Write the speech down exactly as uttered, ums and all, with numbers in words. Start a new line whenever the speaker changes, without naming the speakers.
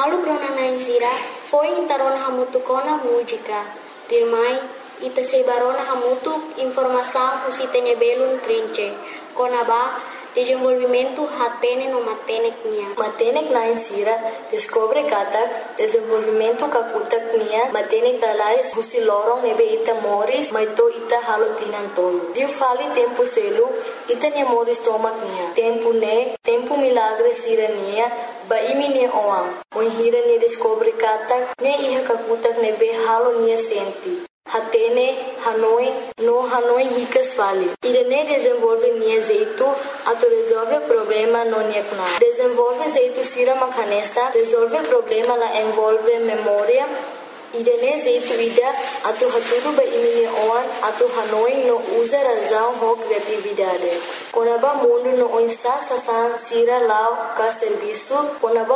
Malu grona Zira foi intarona hamutu kona música. Dirmai ita sebarona hamutu informação usitene belun trinche. Kona ba desenvolvimento hatene no matenek nia.
Matenek na insira descobre kata desenvolvimento kakutak nia matenek lalais husi lorong nebe ita moris maito ita halotinan tolo. Diu fali tempo selu ita nia moris tomak nia. Tempo ne tempo milagre sira nia ba imi nia oang. Moi hira nia descobre kata ne iha kakutak nebe halo nia senti. Hatene, Hanoi, no Hanoi ricas fali. Irene desenvolve nia jeito, ato resolve problema no nia kuna. Desenvolve jeito sira makanesa, resolve problema la envolve memória. Irene jeito ida, ato haturu ba imini oan, ato Hanoi no usa razão ho criatividade. Konaba mundo no onsa sasan sira lao ka serviço, konaba